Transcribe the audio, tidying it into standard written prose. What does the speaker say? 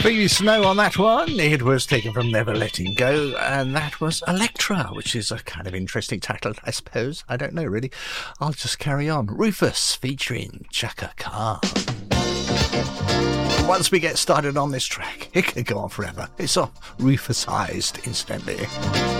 Phoebe Snow on that one. It was taken from Never Letting Go, and that was Electra, which is a kind of interesting title, I suppose. I don't know, really. I'll just carry on. Rufus featuring Chaka Khan. Once we get started on this track, it could go on forever. It's all Rufusized, incidentally.